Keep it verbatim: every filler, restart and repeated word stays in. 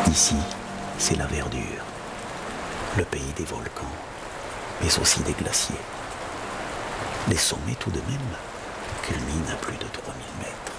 Ici, c'est la verdure, le pays des volcans, mais aussi des glaciers. Les sommets tout de même culminent à plus de trois mille mètres.